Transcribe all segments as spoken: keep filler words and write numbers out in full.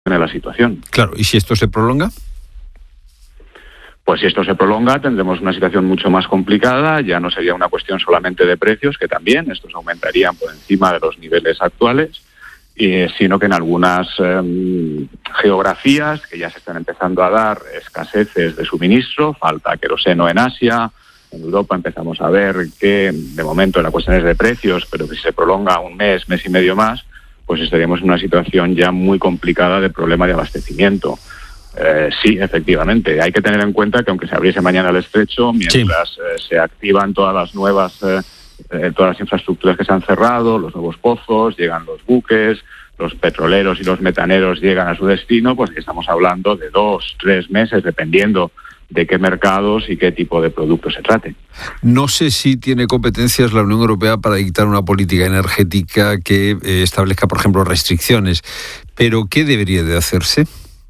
la situación. Claro, ¿y si esto se prolonga? Pues si esto se prolonga tendremos una situación mucho más complicada, ya no sería una cuestión solamente de precios, que también estos aumentarían por encima de los niveles actuales, y, sino que en algunas eh, geografías que ya se están empezando a dar escaseces de suministro, falta queroseno en Asia, en Europa empezamos a ver que de momento la cuestión es de precios, pero que si se prolonga un mes, mes y medio más, pues estaríamos en una situación ya muy complicada de problema de abastecimiento. Eh, sí, efectivamente. Hay que tener en cuenta que aunque se abriese mañana el estrecho, mientras sí. eh, se activan todas las nuevas, eh, eh, todas las infraestructuras que se han cerrado, los nuevos pozos, llegan los buques, los petroleros y los metaneros llegan a su destino, pues que estamos hablando de dos, tres meses, dependiendo de qué mercados y qué tipo de productos se trate. No sé si tiene competencias la Unión Europea para dictar una política energética que eh, establezca, por ejemplo, restricciones, pero ¿qué debería de hacerse?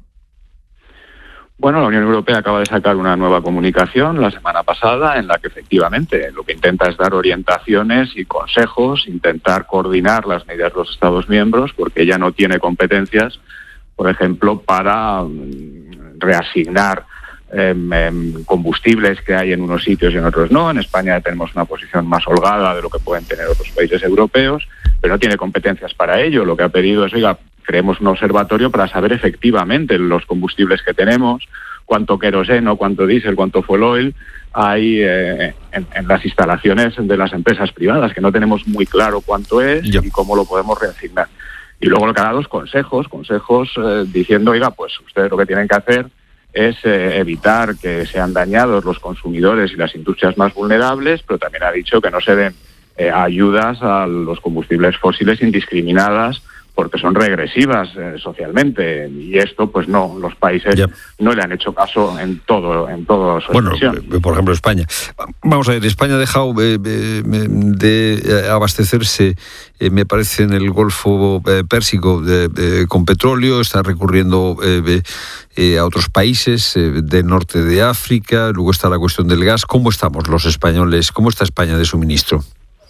Bueno, la Unión Europea acaba de sacar una nueva comunicación la semana pasada en la que efectivamente lo que intenta es dar orientaciones y consejos, intentar coordinar las medidas de los Estados miembros, porque ella no tiene competencias, por ejemplo, para um, reasignar eh, eh, combustibles que hay en unos sitios y en otros no. En España tenemos una posición más holgada de lo que pueden tener otros países europeos, pero no tiene competencias para ello. Lo que ha pedido es, oiga, creemos un observatorio para saber efectivamente los combustibles que tenemos, cuánto queroseno, cuánto diésel, cuánto fuel oil hay eh, en, en las instalaciones de las empresas privadas, que no tenemos muy claro cuánto es yeah. y cómo lo podemos reasignar. Y luego lo que ha dado es consejos, consejos eh, diciendo, oiga, pues ustedes lo que tienen que hacer es eh, evitar que sean dañados los consumidores y las industrias más vulnerables, pero también ha dicho que no se den eh, ayudas a los combustibles fósiles indiscriminadas, porque son regresivas eh, socialmente, y esto pues no, los países yep. no le han hecho caso en todo, en todo su bueno, expresión. Por ejemplo, España. Vamos a ver, España ha dejado eh, de abastecerse, eh, me parece, en el Golfo eh, Pérsico de, de, con petróleo, está recurriendo eh, eh, a otros países eh, del norte de África, luego está la cuestión del gas. ¿Cómo estamos los españoles? ¿Cómo está España de suministro?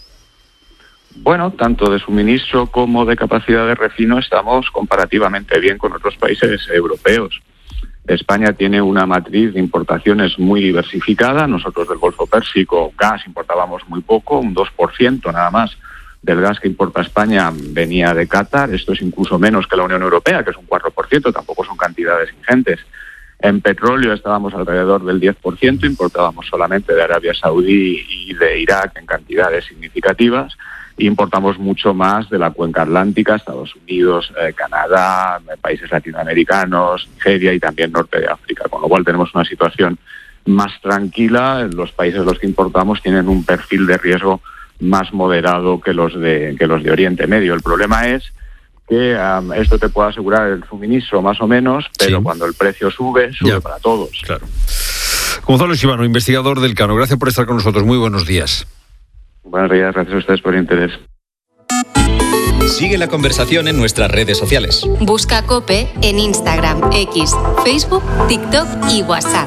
Bueno, tanto de suministro como de capacidad de refino estamos comparativamente bien con otros países europeos. España tiene una matriz de importaciones muy diversificada. Nosotros del Golfo Pérsico gas importábamos muy poco, un dos por ciento nada más del gas que importa España venía de Qatar. Esto es incluso menos que la Unión Europea, que es un cuatro por ciento, tampoco son cantidades ingentes. En petróleo estábamos alrededor del diez por ciento, importábamos solamente de Arabia Saudí y de Irak en cantidades significativas. Importamos mucho más de la cuenca atlántica, Estados Unidos, eh, Canadá, países latinoamericanos, Nigeria y también norte de África, con lo cual tenemos una situación más tranquila. Los países de los que importamos tienen un perfil de riesgo más moderado que los de que los de Oriente Medio. El problema es que um, esto te puede asegurar el suministro más o menos, pero sí. cuando el precio sube, sube ya. para todos. Claro. Gonzalo Escribano, investigador del Cano, gracias por estar con nosotros. Muy buenos días. Buenos días, gracias a ustedes por el interés. Sigue la conversación en nuestras redes sociales. Busca COPE en Instagram, X, Facebook, TikTok y WhatsApp.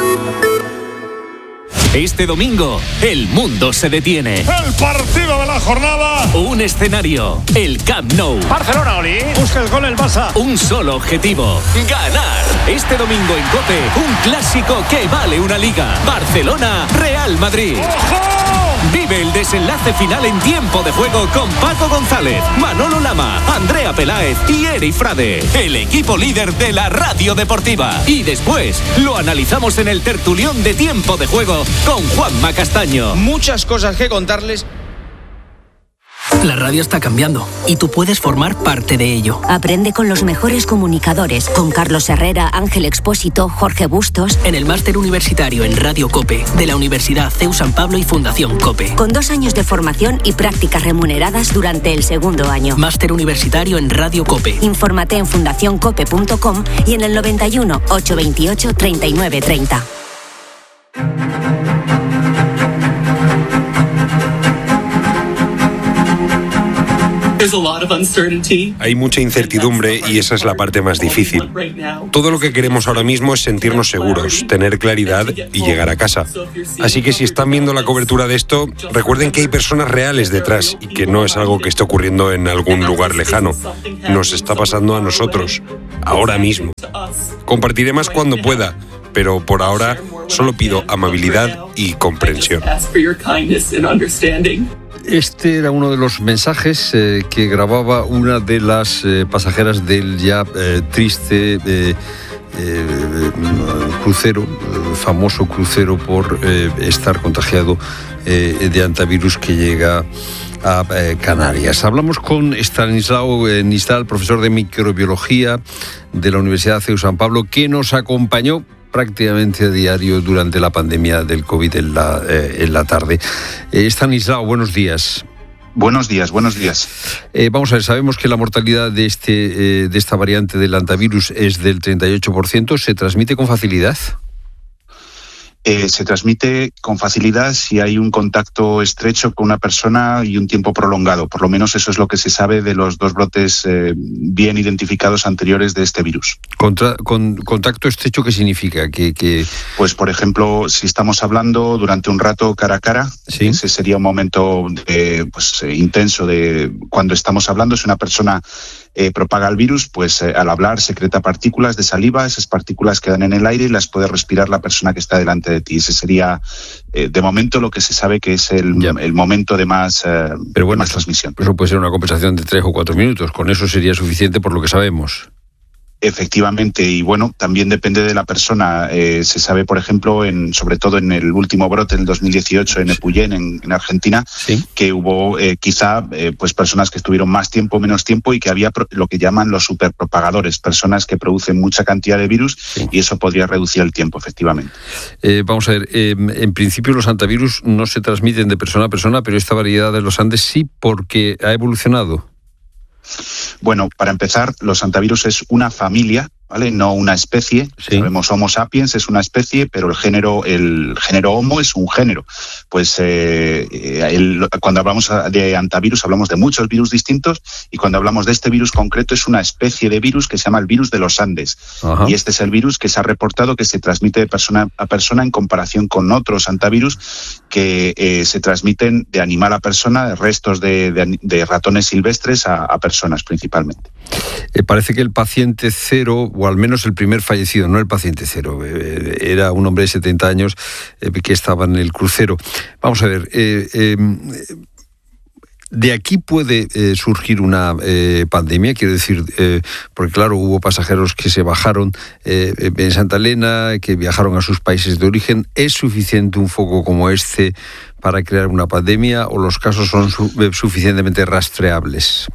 Este domingo, el mundo se detiene. El partido de la jornada. Un escenario, el Camp Nou. Barcelona, Oli. Busca el gol el Barça. Un solo objetivo, ganar. Este domingo en COPE, un clásico que vale una liga. Barcelona, Real Madrid. ¡Ojo! Vive el desenlace final en tiempo de juego con Paco González, Manolo Lama, Andrea Peláez y Eri Frade, el equipo líder de la radio deportiva. Y después lo analizamos en el tertulión de tiempo de juego con Juanma Castaño. Muchas cosas que contarles. La radio está cambiando y tú puedes formar parte de ello. Aprende con los mejores comunicadores, con Carlos Herrera, Ángel Expósito, Jorge Bustos. En el máster universitario en Radio COPE de la Universidad C E U San Pablo y Fundación COPE. Con dos años de formación y prácticas remuneradas durante el segundo año. Máster universitario en Radio COPE. Infórmate en fundación cope punto com y en el noventa y uno, ochocientos veintiocho, treinta y nueve treinta. Hay mucha incertidumbre y esa es la parte más difícil. Todo lo que queremos ahora mismo es sentirnos seguros, tener claridad y llegar a casa. Así que si están viendo la cobertura de esto, recuerden que hay personas reales detrás y que no es algo que esté ocurriendo en algún lugar lejano. Nos está pasando a nosotros. ahora mismo. Compartiré más cuando pueda, pero por ahora solo pido amabilidad y comprensión. Este era uno de los mensajes eh, que grababa una de las eh, pasajeras del ya eh, triste eh, eh, crucero, eh, famoso crucero por eh, estar contagiado eh, de hantavirus que llega a eh, Canarias. Hablamos con Stanislao eh, Nistal, profesor de microbiología de la Universidad C E U San Pablo, que nos acompañó prácticamente a diario durante la pandemia del COVID en la, eh, en la tarde. Eh, Stanislao, buenos días. Buenos días, buenos días. Eh, vamos a ver, sabemos que la mortalidad de, este, eh, de esta variante del hantavirus es del treinta y ocho por ciento. ¿Se transmite con facilidad? Eh, se transmite con facilidad si hay un contacto estrecho con una persona y un tiempo prolongado. Por lo menos eso es lo que se sabe de los dos brotes eh, bien identificados anteriores de este virus. Contra, con, ¿Contacto estrecho qué significa? Que, que... Pues, por ejemplo, si estamos hablando durante un rato cara a cara, ¿sí? Ese sería un momento de, pues, eh, intenso de cuando estamos hablando. Si una persona Eh, propaga el virus, pues eh, al hablar secreta partículas de saliva, esas partículas quedan en el aire y las puede respirar la persona que está delante de ti. Ese sería, eh, de momento, lo que se sabe que es el, el momento de más, eh, Pero bueno, más transmisión. Eso puede ser una conversación de tres o cuatro minutos, con eso sería suficiente por lo que sabemos. Efectivamente, y bueno, también depende de la persona. Eh, se sabe, por ejemplo, en, sobre todo en el último brote del dos mil dieciocho en Epuyén, en, en Argentina, ¿sí? Que hubo eh, quizá eh, pues personas que estuvieron más tiempo, menos tiempo, y que había pro, lo que llaman los superpropagadores, personas que producen mucha cantidad de virus, sí. Y eso podría reducir el tiempo, efectivamente. Eh, vamos a ver, eh, en principio los hantavirus no se transmiten de persona a persona, pero esta variedad de los Andes sí, porque ha evolucionado. Bueno, para empezar, los hantavirus es una familia, ¿vale? No una especie. Sí. Sabemos Homo sapiens es una especie, pero el género, el género Homo es un género. Pues eh, el, cuando hablamos de hantavirus hablamos de muchos virus distintos, y cuando hablamos de este virus concreto es una especie de virus que se llama el virus de los Andes. Ajá. Y este es el virus que se ha reportado que se transmite de persona a persona en comparación con otros hantavirus que eh, se transmiten de animal a persona, de restos de, de, de ratones silvestres a, a personas principalmente. Eh, parece que el paciente cero, o al menos el primer fallecido, no el paciente cero, eh, era un hombre de setenta años eh, que estaba en el crucero. Vamos a ver, eh, eh, de aquí puede eh, surgir una eh, pandemia, quiero decir, eh, porque claro, hubo pasajeros que se bajaron eh, en Santa Elena, que viajaron a sus países de origen. ¿Es suficiente un foco como este para crear una pandemia, o los casos son su- suficientemente rastreables?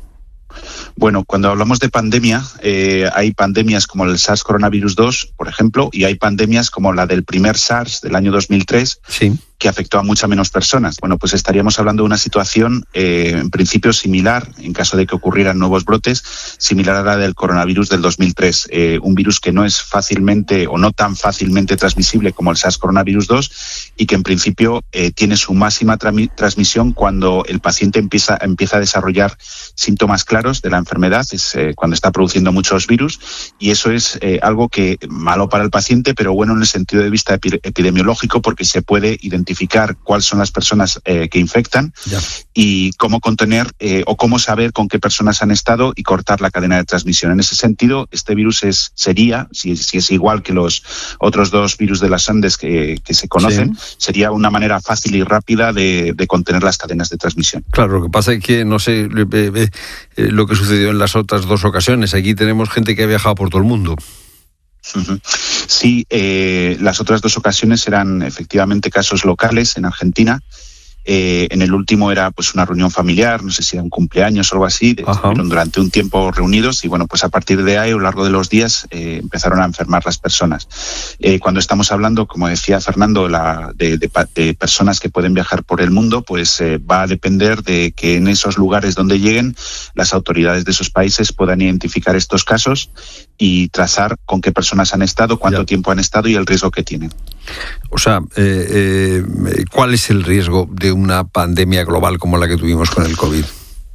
Bueno, cuando hablamos de pandemia, eh, hay pandemias como el SARS coronavirus dos, por ejemplo, y hay pandemias como la del primer SARS del año dos mil tres, sí, que afectó a muchas menos personas. Bueno, pues estaríamos hablando de una situación, eh, en principio similar, en caso de que ocurrieran nuevos brotes, similar a la del coronavirus del dos mil tres. Eh, un virus que no es fácilmente o no tan fácilmente transmisible como el SARS coronavirus dos, y que en principio eh, tiene su máxima tra- transmisión cuando el paciente empieza, empieza a desarrollar síntomas claros de la enfermedad, es eh, cuando está produciendo muchos virus, y eso es eh, algo que malo para el paciente, pero bueno en el sentido de vista epi- epidemiológico, porque se puede identificar cuáles son las personas eh, que infectan, ya, y cómo contener eh, o cómo saber con qué personas han estado y cortar la cadena de transmisión. En ese sentido, este virus es sería, si, si es igual que los otros dos virus de las Andes que, que se conocen, sí, sería una manera fácil y rápida de, de contener las cadenas de transmisión. Claro, lo que pasa es que no sé eh, eh, lo que sucedió en las otras dos ocasiones. Aquí tenemos gente que ha viajado por todo el mundo. Uh-huh. Sí, eh, las otras dos ocasiones eran efectivamente casos locales en Argentina. Eh, en el último era pues una reunión familiar, no sé si era un cumpleaños o algo así, estuvieron durante un tiempo reunidos, y bueno, pues a partir de ahí, a lo largo de los días, eh, empezaron a enfermar las personas. Eh, cuando estamos hablando, como decía Fernando, la, de, de, de personas que pueden viajar por el mundo, pues eh, va a depender de que en esos lugares donde lleguen, las autoridades de esos países puedan identificar estos casos y trazar con qué personas han estado, cuánto ya. tiempo han estado y el riesgo que tienen. O sea, eh, eh, ¿cuál es el riesgo de una pandemia global como la que tuvimos con el COVID?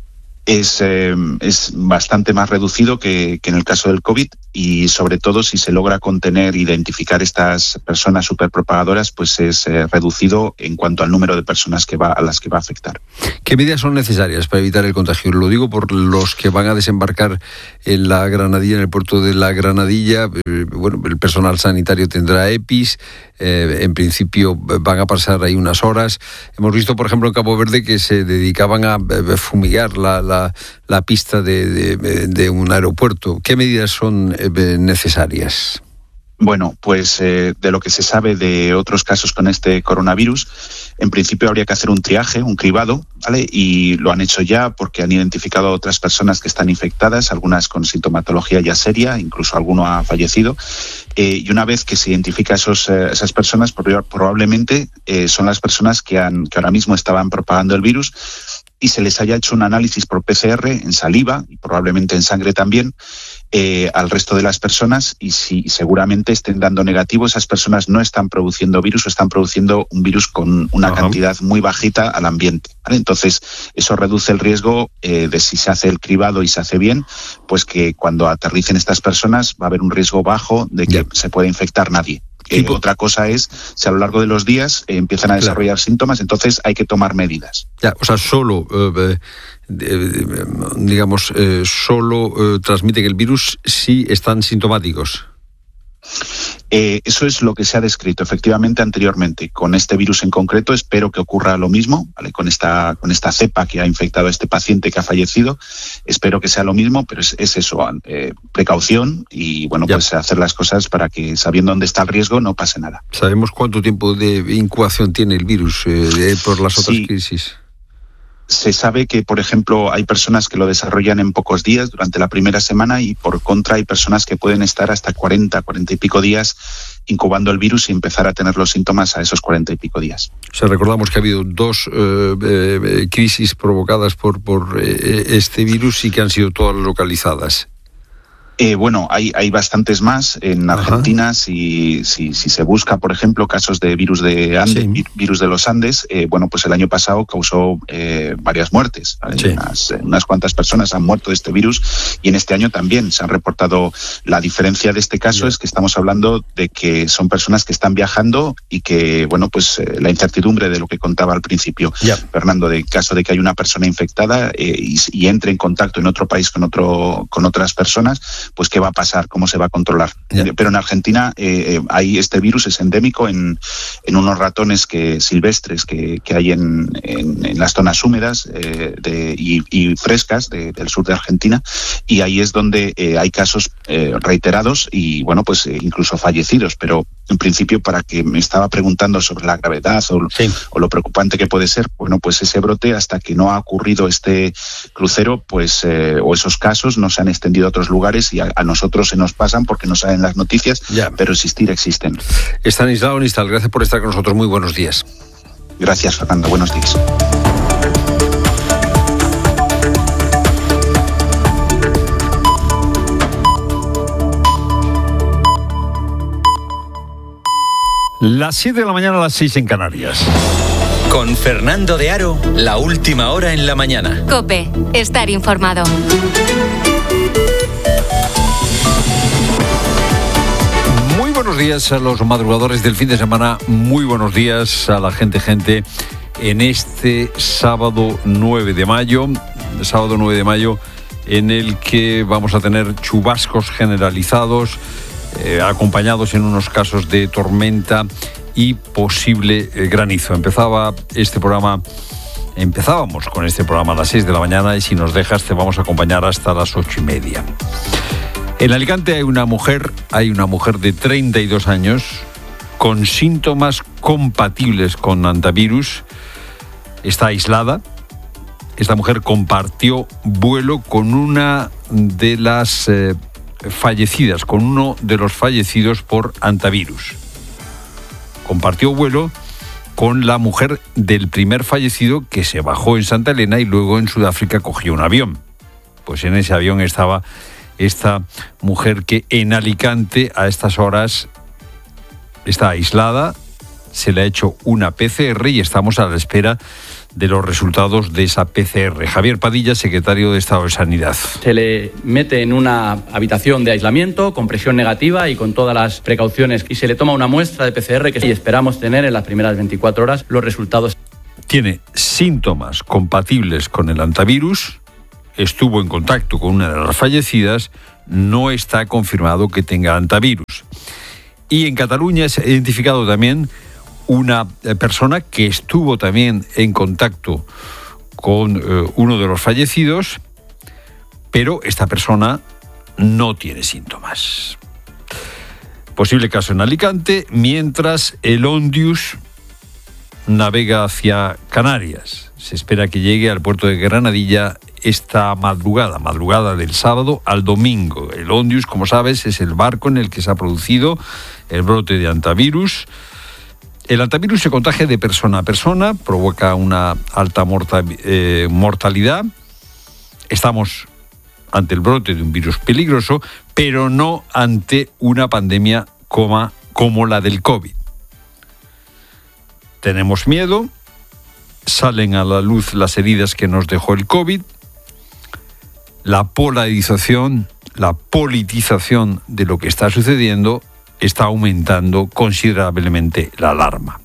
es, eh, es bastante más reducido que, que en el caso del COVID, y sobre todo si se logra contener, identificar estas personas superpropagadoras, pues es eh, reducido en cuanto al número de personas que va, a las que va a afectar. ¿Qué medidas son necesarias para evitar el contagio? Lo digo por los que van a desembarcar en la Granadilla, en el puerto de la Granadilla. Eh, bueno, el personal sanitario tendrá EPIs, eh, en principio van a pasar ahí unas horas. Hemos visto, por ejemplo, en Cabo Verde que se dedicaban a fumigar la, la, la pista de, de, de un aeropuerto. ¿Qué medidas son eh, necesarias? Bueno, pues eh, de lo que se sabe de otros casos con este coronavirus, en principio habría que hacer un triaje, un cribado, ¿vale? Y lo han hecho ya porque han identificado a otras personas que están infectadas, algunas con sintomatología ya seria, incluso alguno ha fallecido. Eh, y una vez que se identifica esos, eh, esas personas, probablemente eh, son las personas que, han, que ahora mismo estaban propagando el virus, y se les haya hecho un análisis por P C R en saliva y probablemente en sangre también eh, al resto de las personas, y si seguramente estén dando negativo, esas personas no están produciendo virus o están produciendo un virus con una Ajá. cantidad muy bajita al ambiente, ¿vale? Entonces eso reduce el riesgo eh, de, si se hace el cribado y se hace bien, pues que cuando aterricen estas personas va a haber un riesgo bajo de que yeah. se pueda infectar nadie. Eh, otra cosa es si a lo largo de los días eh, empiezan a desarrollar claro. síntomas, entonces hay que tomar medidas. Ya, o sea, solo, eh, eh, digamos, eh, solo eh, transmiten el virus si están sintomáticos. Eh, eso es lo que se ha descrito efectivamente anteriormente. Con este virus en concreto espero que ocurra lo mismo, ¿vale? Con esta, con esta cepa que ha infectado a este paciente que ha fallecido, espero que sea lo mismo, pero es, es eso, eh, precaución y bueno, ya. pues hacer las cosas para que, sabiendo dónde está el riesgo, no pase nada. ¿Sabemos cuánto tiempo de incubación tiene el virus eh, por las otras sí. crisis? Se sabe que, por ejemplo, hay personas que lo desarrollan en pocos días durante la primera semana, y por contra hay personas que pueden estar hasta cuarenta, cuarenta y pico días incubando el virus y empezar a tener los síntomas a esos cuarenta y pico días. O sea, recordamos que ha habido dos eh, eh, crisis provocadas por, por eh, este virus y que han sido todas localizadas. Eh, bueno, hay, hay bastantes más. En Argentina, si, si, si se busca, por ejemplo, casos de virus de Andes, sí. virus de los Andes, eh, bueno, pues el año pasado causó eh, varias muertes. Sí. Unas, unas cuantas personas han muerto de este virus, y en este año también se han reportado. La diferencia de este caso yeah. es que estamos hablando de que son personas que están viajando y que, bueno, pues eh, la incertidumbre de lo que contaba al principio, yeah. Fernando, de caso de que hay una persona infectada eh, y, y entre en contacto en otro país con, otro, con otras personas, pues qué va a pasar, cómo se va a controlar. Yeah. Pero en Argentina eh, hay este virus, es endémico en, en unos ratones que silvestres que, que hay en, en, en las zonas húmedas eh, de, y, y frescas de, del sur de Argentina, y ahí es donde eh, hay casos eh, reiterados y bueno, pues eh, incluso fallecidos. Pero en principio, para que me estaba preguntando sobre la gravedad o, sí. o lo preocupante que puede ser, bueno, pues ese brote, hasta que no ha ocurrido este crucero, pues eh, o esos casos no se han extendido a otros lugares, y a, a nosotros se nos pasan porque no salen las noticias, ya. pero existir existen. Estanislao Nistal, gracias por estar con nosotros. Muy buenos días. Gracias, Fernando. Buenos días. Las siete de la mañana, a las seis en Canarias. Con Fernando de Aro, la última hora en la mañana. COPE, estar informado. Muy buenos días a los madrugadores del fin de semana. Muy buenos días a la gente, gente, en este sábado nueve de mayo. Sábado nueve de mayo, en el que vamos a tener chubascos generalizados, Eh, acompañados en unos casos de tormenta y posible eh, granizo. Empezaba este programa, empezábamos con este programa a las seis de la mañana, y si nos dejas te vamos a acompañar hasta las ocho y media. En Alicante hay una mujer, hay una mujer de treinta y dos años con síntomas compatibles con hantavirus. Está aislada. Esta mujer compartió vuelo con una de las eh, fallecidas, con uno de los fallecidos por hantavirus. Compartió vuelo con la mujer del primer fallecido, que se bajó en Santa Elena y luego en Sudáfrica cogió un avión. Pues en ese avión estaba esta mujer, que en Alicante a estas horas está aislada. Se le ha hecho una P C R y estamos a la espera de los resultados de esa P C R. Javier Padilla, secretario de Estado de Sanidad. Se le mete en una habitación de aislamiento con presión negativa y con todas las precauciones y se le toma una muestra de P C R que sí esperamos tener en las primeras veinticuatro horas los resultados. Tiene síntomas compatibles con el antivirus, estuvo en contacto con una de las fallecidas, no está confirmado que tenga antivirus. Y en Cataluña se ha identificado también una persona que estuvo también en contacto con eh, uno de los fallecidos, pero esta persona no tiene síntomas. Posible caso en Alicante, mientras el Ondius navega hacia Canarias. Se espera que llegue al puerto de Granadilla esta madrugada, madrugada del sábado al domingo. El Ondius, como sabes, es el barco en el que se ha producido el brote de antivirus. El antivirus se contagia de persona a persona, provoca una alta mortal, eh, mortalidad. Estamos ante el brote de un virus peligroso, pero no ante una pandemia como, como la del COVID. Tenemos miedo, salen a la luz las heridas que nos dejó el COVID, la polarización, la politización de lo que está sucediendo está aumentando considerablemente la alarma.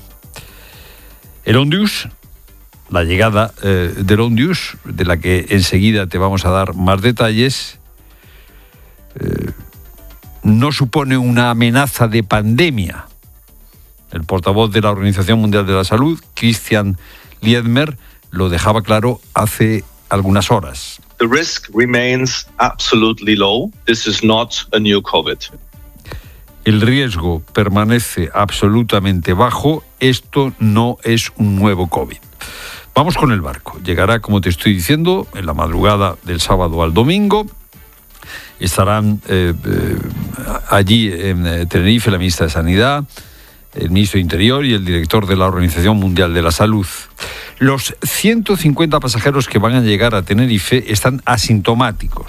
El Ondius, la llegada eh, del Ondius, de la que enseguida te vamos a dar más detalles, eh, no supone una amenaza de pandemia. El portavoz de la Organización Mundial de la Salud, Christian Liedmer, lo dejaba claro hace algunas horas. The risk remains absolutely low. This is not a new COVID. El riesgo permanece absolutamente bajo. Esto no es un nuevo COVID. Vamos con el barco. Llegará, como te estoy diciendo, en la madrugada del sábado al domingo. Estarán eh, eh, allí en eh, Tenerife la ministra de Sanidad, el ministro de Interior y el director de la Organización Mundial de la Salud. Los ciento cincuenta pasajeros que van a llegar a Tenerife están asintomáticos,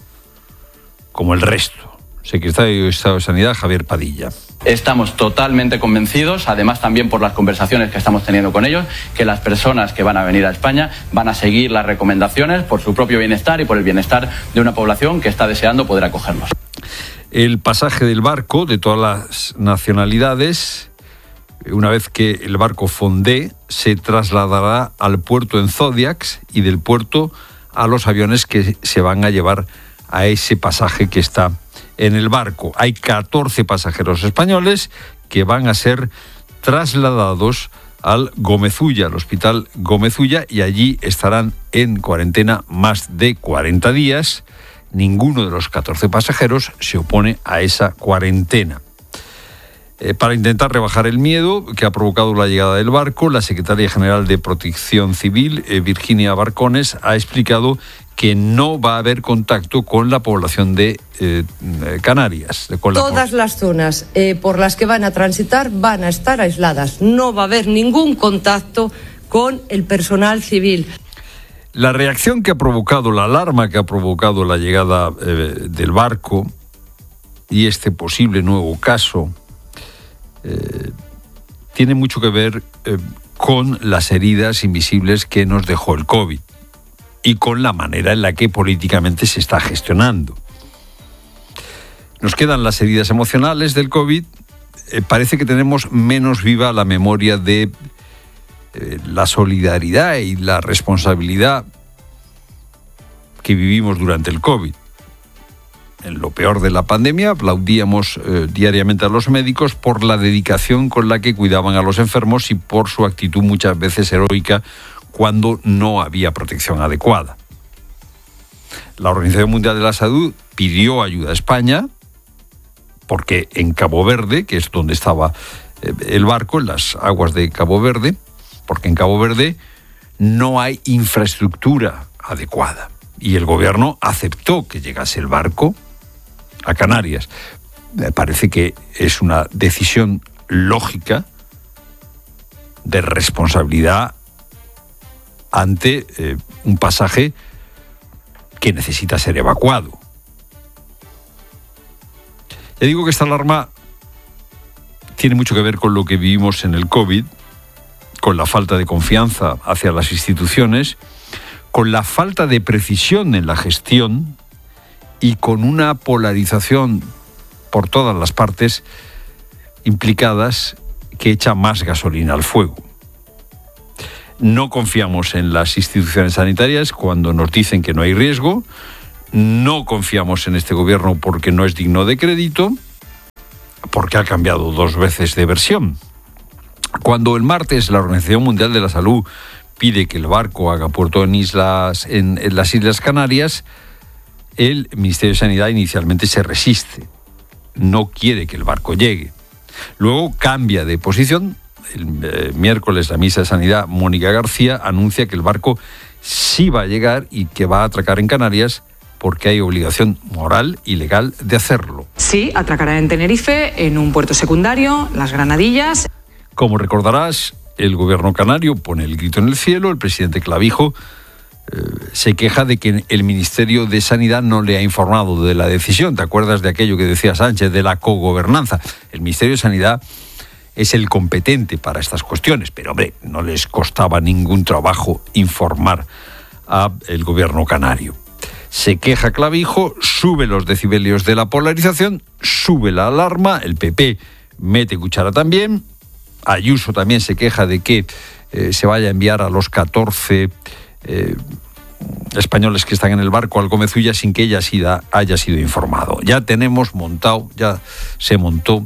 como el resto. Secretario de Estado de Sanidad, Javier Padilla. Estamos totalmente convencidos, además también por las conversaciones que estamos teniendo con ellos, que las personas que van a venir a España van a seguir las recomendaciones por su propio bienestar y por el bienestar de una población que está deseando poder acogerlos. El pasaje del barco de todas las nacionalidades, una vez que el barco fonde, se trasladará al puerto en Zodiac y del puerto a los aviones que se van a llevar a ese pasaje que está en el barco. Hay catorce pasajeros españoles que van a ser trasladados al Gómez-Ulla, al Hospital Gómez-Ulla, y allí estarán en cuarentena más de cuarenta días. Ninguno de los catorce pasajeros se opone a esa cuarentena. Eh, para intentar rebajar el miedo que ha provocado la llegada del barco, la secretaria general de Protección Civil, eh, Virginia Barcones, ha explicado que no va a haber contacto con la población de eh, Canarias. Con Todas la... las zonas eh, por las que van a transitar van a estar aisladas. No va a haber ningún contacto con el personal civil. La reacción que ha provocado, la alarma que ha provocado la llegada eh, del barco y este posible nuevo caso eh, tiene mucho que ver eh, con las heridas invisibles que nos dejó el COVID y con la manera en la que políticamente se está gestionando. Nos quedan las heridas emocionales del COVID. Eh, parece que tenemos menos viva la memoria de eh, la solidaridad y la responsabilidad que vivimos durante el COVID. En lo peor de la pandemia aplaudíamos eh, diariamente a los médicos por la dedicación con la que cuidaban a los enfermos y por su actitud muchas veces heroica cuando no había protección adecuada. La Organización Mundial de la Salud pidió ayuda a España porque en Cabo Verde, que es donde estaba el barco, en las aguas de Cabo Verde, porque en Cabo Verde no hay infraestructura adecuada. Y el gobierno aceptó que llegase el barco a Canarias. Me parece que es una decisión lógica de responsabilidad ante eh, un pasaje que necesita ser evacuado. Ya digo que esta alarma tiene mucho que ver con lo que vivimos en el COVID, con la falta de confianza hacia las instituciones, con la falta de precisión en la gestión y con una polarización por todas las partes implicadas que echa más gasolina al fuego. No confiamos en las instituciones sanitarias cuando nos dicen que no hay riesgo, no confiamos en este gobierno porque no es digno de crédito, porque ha cambiado dos veces de versión. Cuando el martes la Organización Mundial de la Salud pide que el barco haga puerto en, islas, en, en las Islas Canarias, el Ministerio de Sanidad inicialmente se resiste, no quiere que el barco llegue. Luego cambia de posición. El eh, miércoles la ministra de Sanidad, Mónica García, anuncia que el barco sí va a llegar y que va a atracar en Canarias porque hay obligación moral y legal de hacerlo. Sí, atracará en Tenerife, en un puerto secundario, Las Granadillas. Como recordarás, el gobierno canario pone el grito en el cielo. El presidente Clavijo eh, se queja de que el Ministerio de Sanidad no le ha informado de la decisión. ¿Te acuerdas de aquello que decía Sánchez de la cogobernanza? El Ministerio de Sanidad es el competente para estas cuestiones, pero hombre, no les costaba ningún trabajo informar al gobierno canario. Se queja Clavijo, sube los decibelios de la polarización, sube la alarma, el P P mete cuchara también, Ayuso también se queja de que eh, se vaya a enviar a los catorce eh, españoles que están en el barco al Gomezulla sin que ella haya, haya sido informado. Ya tenemos montado, ya se montó,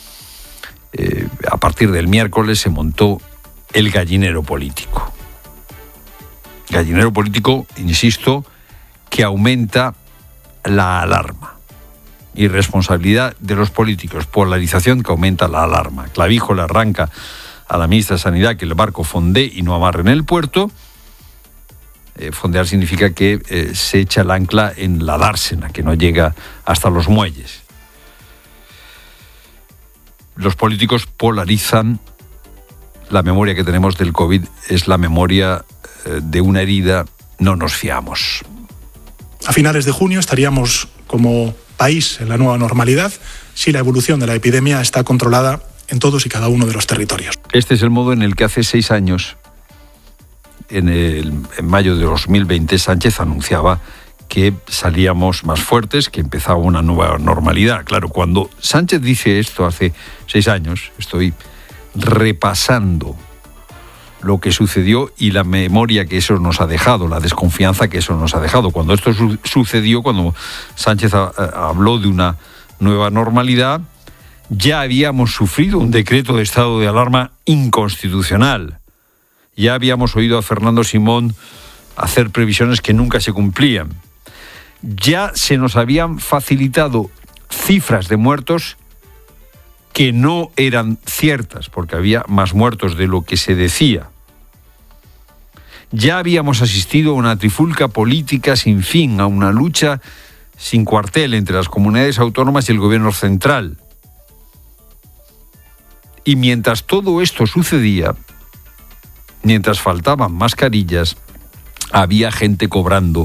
eh, a partir del miércoles se montó el gallinero político. Gallinero político, insisto, que aumenta la alarma. Irresponsabilidad de los políticos, polarización que aumenta la alarma. Clavijo le arranca a la ministra de Sanidad que el barco fondee y no amarre en el puerto. Eh, fondear significa que eh, se echa el ancla en la dársena, que no llega hasta los muelles. Los políticos polarizan. La memoria que tenemos del COVID es la memoria eh, de una herida. No nos fiamos. A finales de junio estaríamos como país en la nueva normalidad si la evolución de la epidemia está controlada en todos y cada uno de los territorios. Este es el modo en el que hace seis años, en, el, en mayo de dos mil veinte, Sánchez anunciaba que salíamos más fuertes, que empezaba una nueva normalidad. Claro, cuando Sánchez dice esto hace seis años, estoy repasando lo que sucedió y la memoria que eso nos ha dejado, la desconfianza que eso nos ha dejado. Cuando esto su- sucedió, cuando Sánchez a, a, habló de una nueva normalidad, ya habíamos sufrido un decreto de estado de alarma inconstitucional. Ya habíamos oído a Fernando Simón hacer previsiones que nunca se cumplían. Ya se nos habían facilitado cifras de muertos que no eran ciertas, porque había más muertos de lo que se decía. Ya habíamos asistido a una trifulca política sin fin, a una lucha sin cuartel entre las comunidades autónomas y el gobierno central. Y mientras todo esto sucedía, mientras faltaban mascarillas, había gente cobrando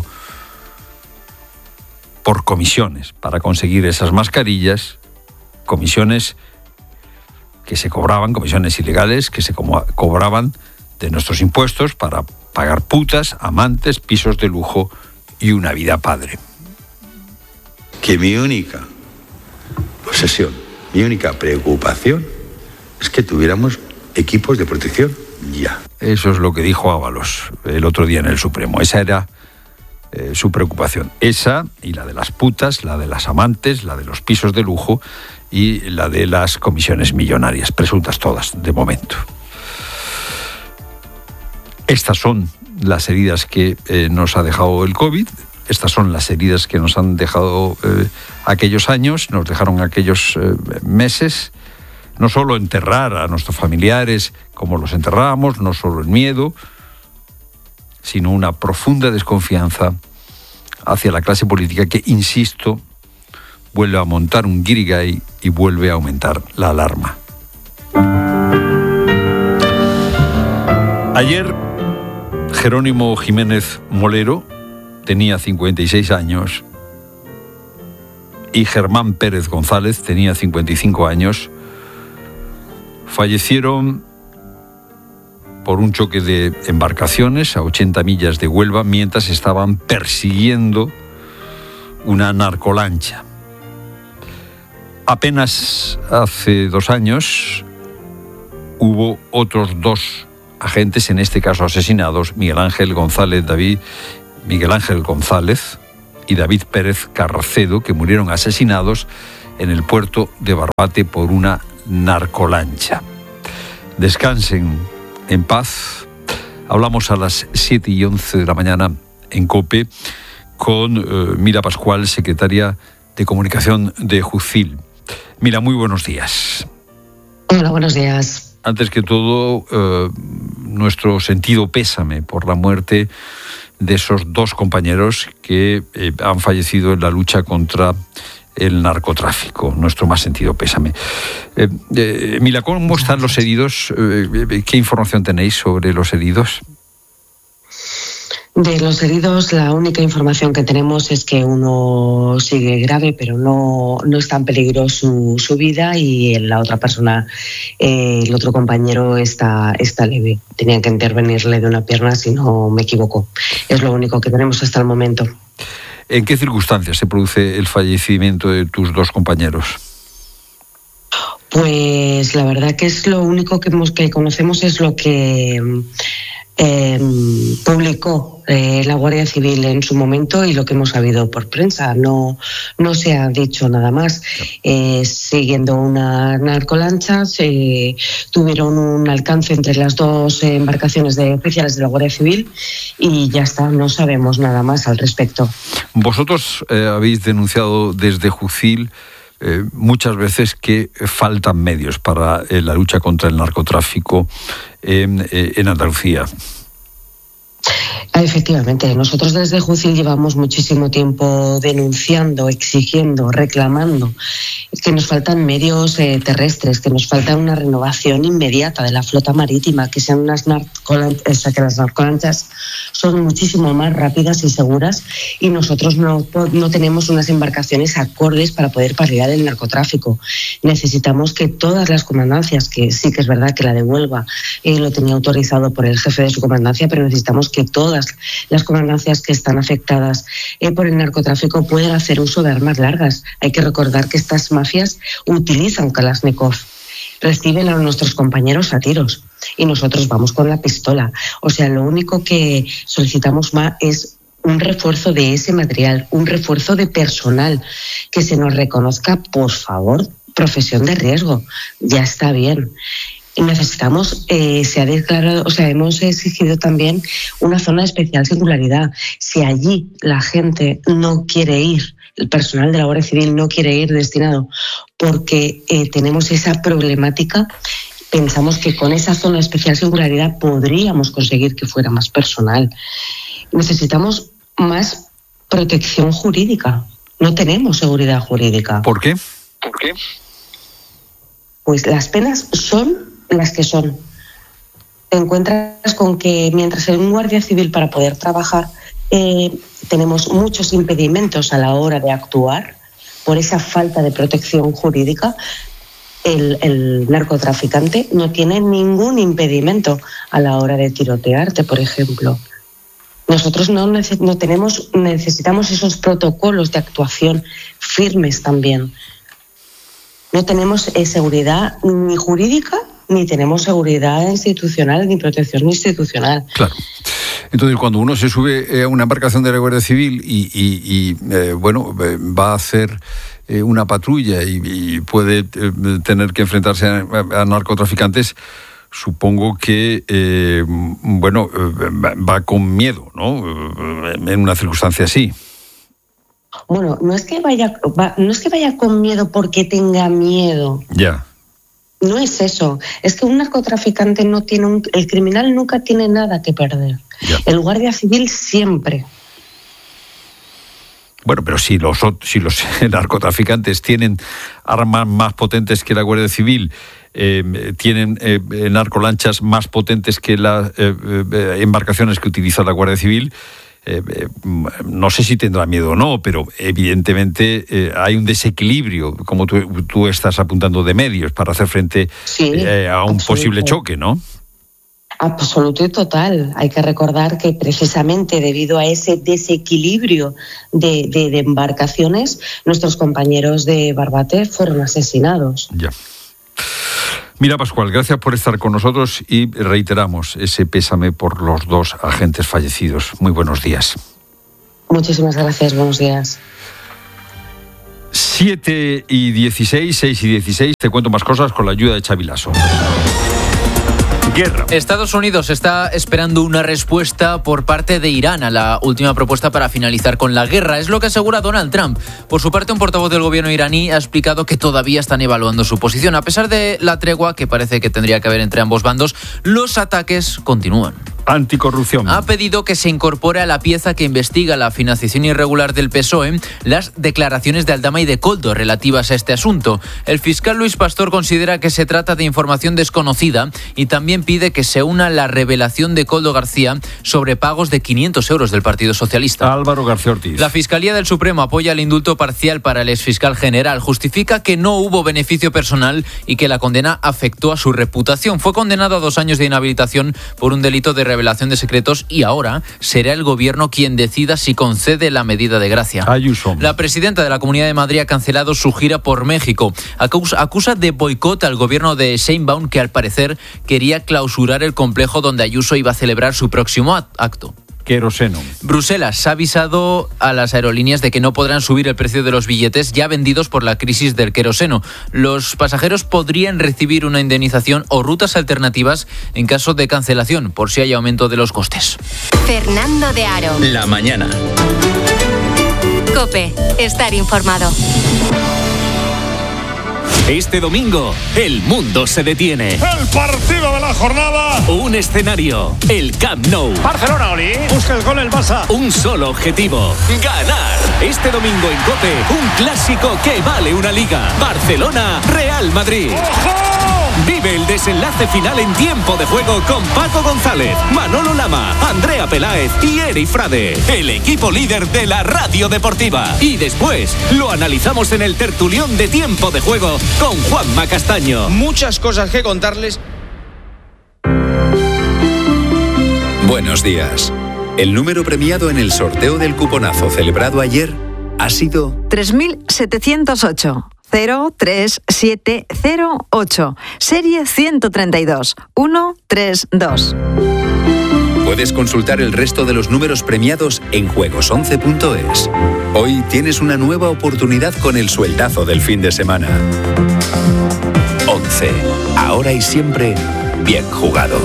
por comisiones para conseguir esas mascarillas, comisiones que se cobraban, comisiones ilegales que se co- cobraban de nuestros impuestos para pagar putas, amantes, pisos de lujo y una vida padre. Que mi única posesión, mi única preocupación es que tuviéramos equipos de protección ya. Eso es lo que dijo Ábalos el otro día en el Supremo. Esa era eh, su preocupación. Esa y la de las putas, la de las amantes, la de los pisos de lujo y la de las comisiones millonarias, presuntas todas, de momento. Estas son las heridas que eh, nos ha dejado el COVID, estas son las heridas que nos han dejado eh, aquellos años, nos dejaron aquellos eh, meses. No solo enterrar a nuestros familiares como los enterrábamos, no solo el miedo, sino una profunda desconfianza hacia la clase política que, insisto, vuelve a montar un guirigay y vuelve a aumentar la alarma. Ayer, Jerónimo Jiménez Molero tenía cincuenta y seis años y Germán Pérez González tenía cincuenta y cinco años. Fallecieron por un choque de embarcaciones a ochenta millas de Huelva mientras estaban persiguiendo una narcolancha. Apenas hace dos años hubo otros dos agentes, en este caso asesinados, Miguel Ángel González David, Miguel Ángel González y David Pérez Carracedo, que murieron asesinados en el puerto de Barbate por una narcolancha. Descansen en paz. Hablamos a las siete y once de la mañana en COPE con eh, Mira Pascual, secretaria de Comunicación de Jucil. Mira, muy buenos días. Hola, buenos días. Antes que todo, eh, nuestro sentido pésame por la muerte de esos dos compañeros que eh, han fallecido en la lucha contra el narcotráfico. Nuestro más sentido pésame. Eh, eh, Mila, ¿cómo están los heridos? Eh, ¿Qué información tenéis sobre los heridos? De los heridos, la única información que tenemos es que uno sigue grave, pero no, no está en peligro su, su vida, y la otra persona, eh, el otro compañero, está, está leve. Tenían que intervenirle de una pierna, si no me equivoco. Es lo único que tenemos hasta el momento. ¿En qué circunstancias se produce el fallecimiento de tus dos compañeros? Pues la verdad que es lo único que, hemos, que conocemos, es lo que eh, publicó eh, la Guardia Civil en su momento y lo que hemos sabido por prensa. No, no se ha dicho nada más. Eh, siguiendo una narcolancha, se tuvieron un alcance entre las dos embarcaciones de oficiales de la Guardia Civil y ya está, no sabemos nada más al respecto. Vosotros eh, habéis denunciado desde Jucil eh, muchas veces que faltan medios para eh, la lucha contra el narcotráfico en, eh, en Andalucía. Efectivamente, nosotros desde Jucil llevamos muchísimo tiempo denunciando, exigiendo, reclamando que nos faltan medios eh, terrestres, que nos falta una renovación inmediata de la flota marítima, que sean unas narcolanchas, que las narcolanchas son muchísimo más rápidas y seguras, y nosotros no, no tenemos unas embarcaciones acordes para poder paliar el narcotráfico. Necesitamos que todas las comandancias, que sí que es verdad que la de Huelva eh, lo tenía autorizado por el jefe de su comandancia, pero necesitamos que todas las comandancias que están afectadas eh, por el narcotráfico pueden hacer uso de armas largas. Hay que recordar que estas mafias utilizan Kalashnikov, reciben a nuestros compañeros a tiros y nosotros vamos con la pistola. O sea, lo único que solicitamos más es un refuerzo de ese material, un refuerzo de personal, que se nos reconozca, por favor, profesión de riesgo. Ya está bien. Y necesitamos, eh, se ha declarado, o sea, hemos exigido también una zona de especial singularidad. Si allí la gente no quiere ir, el personal de la Guardia Civil no quiere ir destinado porque eh, tenemos esa problemática, pensamos que con esa zona de especial singularidad podríamos conseguir que fuera más personal. Necesitamos más protección jurídica. No tenemos seguridad jurídica. ¿Por qué? ¿Por qué? Pues las penas son las que son. Te encuentras con que mientras en un guardia civil, para poder trabajar, eh, tenemos muchos impedimentos a la hora de actuar por esa falta de protección jurídica, el, el narcotraficante no tiene ningún impedimento a la hora de tirotearte, por ejemplo. Nosotros no, neces- no tenemos, necesitamos esos protocolos de actuación firmes también. No tenemos eh, seguridad ni jurídica, ni tenemos seguridad institucional, ni protección institucional. Claro. Entonces, cuando uno se sube a una embarcación de la Guardia Civil y, y, y eh, bueno, eh, va a hacer eh, una patrulla y, y puede eh, tener que enfrentarse a, a narcotraficantes, supongo que, eh, bueno, eh, va con miedo, ¿no? En una circunstancia así. Bueno, no es que vaya, va, no es que vaya con miedo porque tenga miedo. Ya. No es eso. Es que un narcotraficante no tiene un, el criminal nunca tiene nada que perder. Ya. El guardia civil siempre. Bueno, pero si los si los narcotraficantes tienen armas más potentes que la Guardia Civil, eh, tienen eh, narcolanchas más potentes que las eh, eh, embarcaciones que utiliza la Guardia Civil, Eh, eh, no sé si tendrá miedo o no, pero evidentemente eh, hay un desequilibrio, como tú, tú estás apuntando, de medios para hacer frente sí, eh, a un posible choque, ¿no? Absoluto y total. Hay que recordar que precisamente debido a ese desequilibrio de, de, de embarcaciones, nuestros compañeros de Barbate fueron asesinados. Ya. Mira, Pascual, gracias por estar con nosotros y reiteramos ese pésame por los dos agentes fallecidos. Muy buenos días. Muchísimas gracias, buenos días. siete y dieciséis, seis y dieciséis, te cuento más cosas con la ayuda de Xavi Lasso. Guerra. Estados Unidos está esperando una respuesta por parte de Irán a la última propuesta para finalizar con la guerra. Es lo que asegura Donald Trump. Por su parte, un portavoz del gobierno iraní ha explicado que todavía están evaluando su posición. A pesar de la tregua que parece que tendría que haber entre ambos bandos, los ataques continúan. Anticorrupción. Ha pedido que se incorpore a la pieza que investiga la financiación irregular del P S O E las declaraciones de Aldama y de Koldo relativas a este asunto. El fiscal Luis Pastor considera que se trata de información desconocida y también pide que se una la revelación de Koldo García sobre pagos de quinientos euros del Partido Socialista. Álvaro García Ortiz. La Fiscalía del Supremo apoya el indulto parcial para el exfiscal general. Justifica que no hubo beneficio personal y que la condena afectó a su reputación. Fue condenado a dos años de inhabilitación por un delito de revelación de secretos y ahora será el gobierno quien decida si concede la medida de gracia. Ayuso. La presidenta de la Comunidad de Madrid ha cancelado su gira por México. Acusa, acusa de boicot al gobierno de Sheinbaum, que al parecer quería clausurar el complejo donde Ayuso iba a celebrar su próximo acto. Queroseno. Bruselas ha avisado a las aerolíneas de que no podrán subir el precio de los billetes ya vendidos por la crisis del queroseno. Los pasajeros podrían recibir una indemnización o rutas alternativas en caso de cancelación, por si hay aumento de los costes. Fernando de Aro. La mañana. COPE. Estar informado. Este domingo, el mundo se detiene. El partido de la jornada. Un escenario, el Camp Nou. Barcelona, Oli. Busca el gol el Barça. Un solo objetivo, ganar. Este domingo en COPE, un clásico que vale una liga. Barcelona-Real Madrid. ¡Ojo! Vive el desenlace final en tiempo de juego con Paco González, Manolo Lama, Andrea Peláez y Eri Frade, el equipo líder de la radio deportiva. Y después lo analizamos en el tertulión de tiempo de juego con Juanma Castaño. Muchas cosas que contarles. Buenos días. El número premiado en el sorteo del cuponazo celebrado ayer ha sido tres mil setecientos ocho. cero tres siete cero ocho, serie ciento treinta y dos, ciento treinta y dos. Puedes consultar el resto de los números premiados en juegos once punto es. Hoy tienes una nueva oportunidad con el sueldazo del fin de semana. once. Ahora y siempre, bien jugado.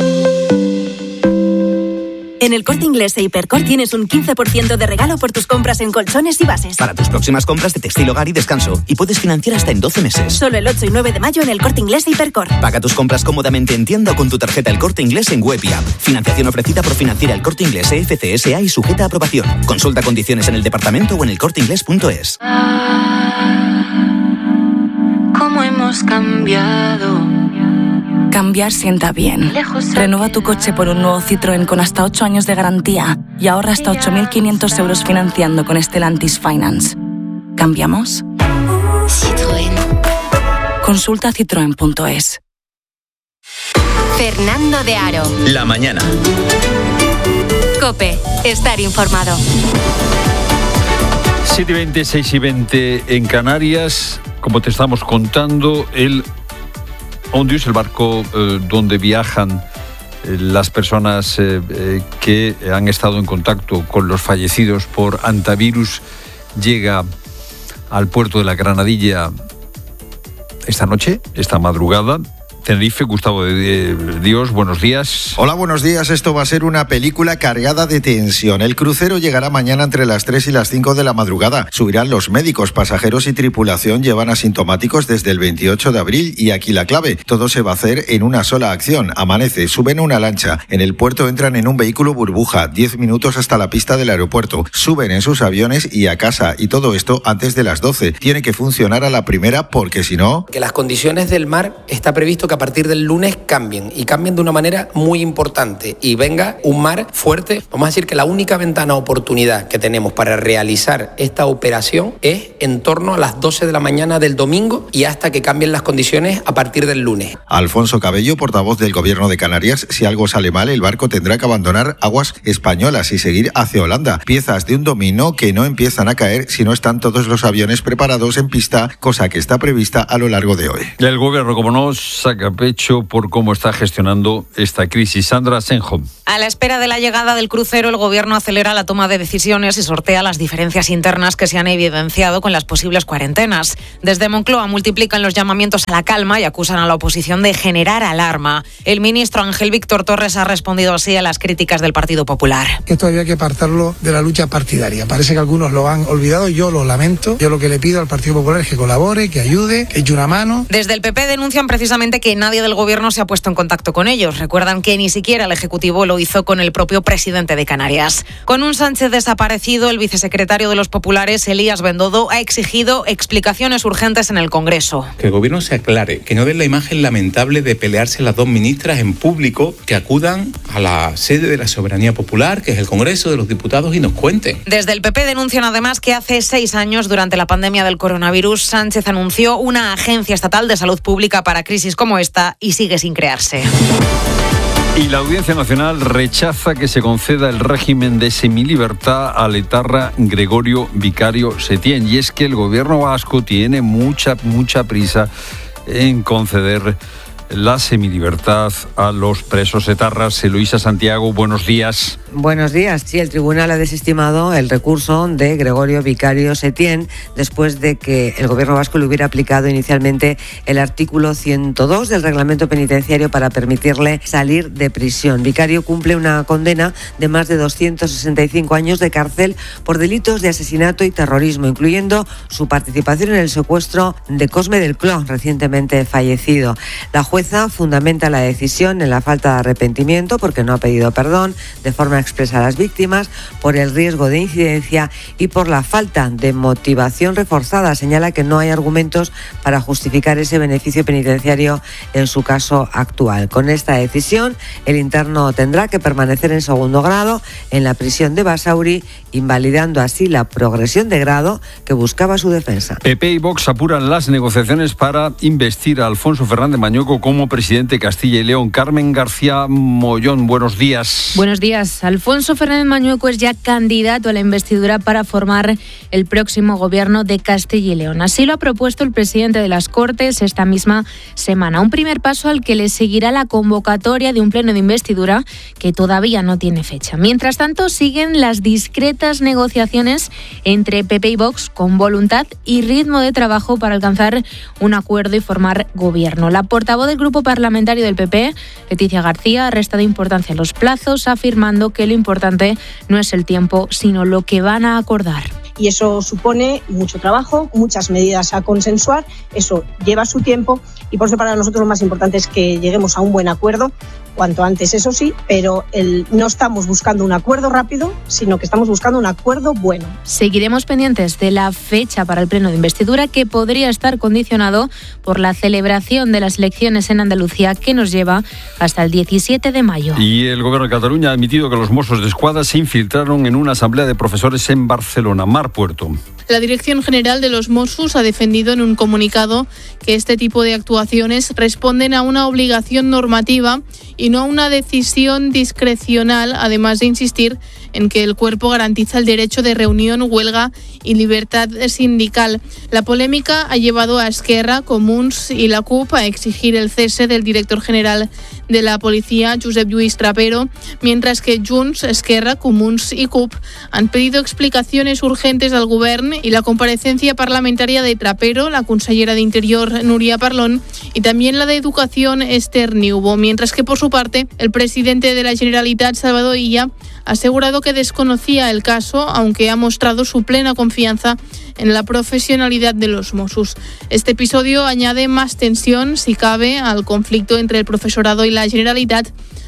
En el Corte Inglés e Hipercor tienes un quince por ciento de regalo por tus compras en colchones y bases. Para tus próximas compras de textil, hogar y descanso. Y puedes financiar hasta en doce meses. Solo el ocho y nueve de mayo en el Corte Inglés e Hipercor. Paga tus compras cómodamente en tienda o con tu tarjeta El Corte Inglés en web y app. Financiación ofrecida por Financiera El Corte Inglés E F C S A y sujeta a aprobación. Consulta condiciones en el departamento o en el corte inglés punto es. ¿Cómo hemos cambiado? Cambiar sienta bien. Renueva tu coche por un nuevo Citroën con hasta ocho años de garantía y ahorra hasta ocho mil quinientos euros financiando con Stellantis Finance. ¿Cambiamos? Citroën. Consulta citroen punto es. Fernando de Aro. La mañana. COPE. Estar informado. siete y veinte, seis y veinte en Canarias. Como te estamos contando, el Ondius, el barco eh, donde viajan eh, las personas eh, eh, que han estado en contacto con los fallecidos por antivirus, llega al puerto de la Granadilla esta noche, esta madrugada. Tenerife, Gustavo de Dios, buenos días. Hola, buenos días. Esto va a ser una película cargada de tensión. El crucero llegará mañana entre las tres y las cinco de la madrugada. Subirán los médicos, pasajeros y tripulación llevan asintomáticos desde el veintiocho de abril y aquí la clave. Todo se va a hacer en una sola acción. Amanece, suben a una lancha. En el puerto entran en un vehículo burbuja. diez minutos hasta la pista del aeropuerto. Suben en sus aviones y a casa. Y todo esto antes de las doce. Tiene que funcionar a la primera porque si no... Que las condiciones del mar está previsto que a partir del lunes cambien y cambien de una manera muy importante y venga un mar fuerte. Vamos a decir que la única ventana de oportunidad que tenemos para realizar esta operación es en torno a las doce de la mañana del domingo y hasta que cambien las condiciones a partir del lunes. Alfonso Cabello, portavoz del Gobierno de Canarias, si algo sale mal, el barco tendrá que abandonar aguas españolas y seguir hacia Holanda. Piezas de un dominó que no empiezan a caer si no están todos los aviones preparados en pista, cosa que está prevista a lo largo de hoy. El Gobierno, como no, saca pecho por cómo está gestionando esta crisis. Sandra Senjo. A la espera de la llegada del crucero, el Gobierno acelera la toma de decisiones y sortea las diferencias internas que se han evidenciado con las posibles cuarentenas. Desde Moncloa multiplican los llamamientos a la calma y acusan a la oposición de generar alarma. El ministro Ángel Víctor Torres ha respondido así a las críticas del Partido Popular. Esto había que apartarlo de la lucha partidaria. Parece que algunos lo han olvidado, yo lo lamento. Yo lo que le pido al Partido Popular es que colabore, que ayude, que eche una mano. Desde el P P denuncian precisamente que nadie del Gobierno se ha puesto en contacto con ellos. Recuerdan que ni siquiera el Ejecutivo lo hizo con el propio presidente de Canarias. Con un Sánchez desaparecido, el vicesecretario de los Populares, Elías Bendodo, ha exigido explicaciones urgentes en el Congreso. Que el Gobierno se aclare, que no den la imagen lamentable de pelearse las dos ministras en público, que acudan a la sede de la soberanía popular, que es el Congreso de los Diputados, y nos cuenten. Desde el P P denuncian además que hace seis años, durante la pandemia del coronavirus, Sánchez anunció una agencia estatal de salud pública para crisis como esta y sigue sin crearse. Y la Audiencia Nacional rechaza que se conceda el régimen de semilibertad al etarra Gregorio Vicario Setién. Y es que el Gobierno vasco tiene mucha, mucha prisa en conceder la semilibertad a los presos etarras. Eloísa Santiago, buenos días. Buenos días. Sí, el tribunal ha desestimado el recurso de Gregorio Vicario Setién después de que el Gobierno vasco le hubiera aplicado inicialmente el artículo ciento dos del reglamento penitenciario para permitirle salir de prisión. Vicario cumple una condena de más de doscientos sesenta y cinco años de cárcel por delitos de asesinato y terrorismo, incluyendo su participación en el secuestro de Cosme del Cló, recientemente fallecido. La jueza fundamenta la decisión en la falta de arrepentimiento porque no ha pedido perdón de forma expresa a las víctimas, por el riesgo de incidencia y por la falta de motivación reforzada. Señala que no hay argumentos para justificar ese beneficio penitenciario en su caso actual. Con esta decisión, el interno tendrá que permanecer en segundo grado en la prisión de Basauri, invalidando así la progresión de grado que buscaba su defensa. P P y Vox apuran las negociaciones para investir a Alfonso Fernández Mañueco como presidente de Castilla y León. Carmen García Mollón, buenos días. Buenos días. Alfonso Fernández Mañueco es ya candidato a la investidura para formar el próximo gobierno de Castilla y León. Así lo ha propuesto el presidente de las Cortes esta misma semana. Un primer paso al que le seguirá la convocatoria de un pleno de investidura que todavía no tiene fecha. Mientras tanto, siguen las discretas negociaciones entre P P y Vox con voluntad y ritmo de trabajo para alcanzar un acuerdo y formar gobierno. La portavoz del grupo parlamentario del P P, Leticia García, ha restado importancia a los plazos, afirmando que lo importante no es el tiempo, sino lo que van a acordar. Y eso supone mucho trabajo, muchas medidas a consensuar, eso lleva su tiempo y por eso para nosotros lo más importante es que lleguemos a un buen acuerdo, cuanto antes, eso sí, pero el, no estamos buscando un acuerdo rápido, sino que estamos buscando un acuerdo bueno. Seguiremos pendientes de la fecha para el pleno de investidura, que podría estar condicionado por la celebración de las elecciones en Andalucía, que nos lleva hasta el diecisiete de mayo. Y el Gobierno de Cataluña ha admitido que los Mossos de Escuadra se infiltraron en una asamblea de profesores en Barcelona. Mar Puerto. La Dirección General de los Mossos ha defendido en un comunicado que este tipo de actuaciones responden a una obligación normativa y no a una decisión discrecional, además de insistir en que el cuerpo garantiza el derecho de reunión, huelga y libertad sindical. La polémica ha llevado a Esquerra, Comuns y la C U P a exigir el cese del director general de la policía, Josep Lluís Trapero, mientras que Junts, Esquerra, Comuns y C U P han pedido explicaciones urgentes al Govern y la comparecencia parlamentaria de Trapero, la consellera de Interior, Núria Parlon, y también la de Educación, Esther Niubó, mientras que por su parte el presidente de la Generalitat, Salvador Illa, ha asegurado que desconocía el caso, aunque ha mostrado su plena confianza en la profesionalidad de los Mossos. Este episodio añade más tensión, si cabe, al conflicto entre el profesorado y la Generalitat,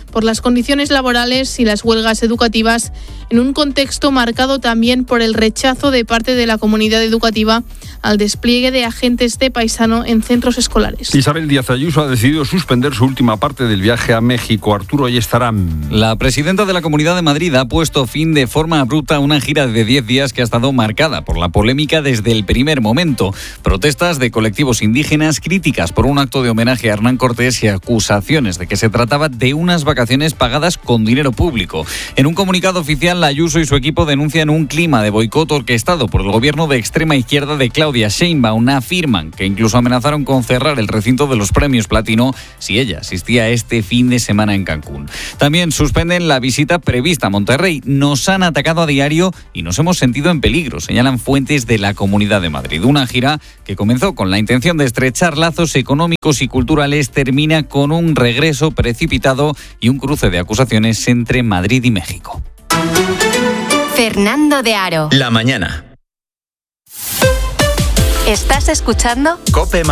por las condiciones laborales y las huelgas educativas, en un contexto marcado también por el rechazo de parte de la comunidad educativa al despliegue de agentes de paisano en centros escolares. Isabel Díaz Ayuso ha decidido suspender su última parte del viaje a México. Arturo Ayestarán. La presidenta de la Comunidad de Madrid ha puesto fin de forma abrupta a una gira de diez días que ha estado marcada por la polémica desde el primer momento. Protestas de colectivos indígenas, críticas por un acto de homenaje a Hernán Cortés y acusaciones de que se trataba de unas vacaciones pagadas con dinero público. En un comunicado oficial, Ayuso y su equipo denuncian un clima de boicot orquestado por el gobierno de extrema izquierda de Claudia Sheinbaum. Afirman que incluso amenazaron con cerrar el recinto de los premios Platino si ella asistía este fin de semana en Cancún. También suspenden la visita prevista a Monterrey. Nos han atacado a diario y nos hemos sentido en peligro, señalan fuentes de la Comunidad de Madrid. Una gira que comenzó con la intención de estrechar lazos económicos y culturales termina con un regreso precipitado y un cruce de acusaciones entre Madrid y México. Fernando de Aro. La mañana. ¿Estás escuchando? COPE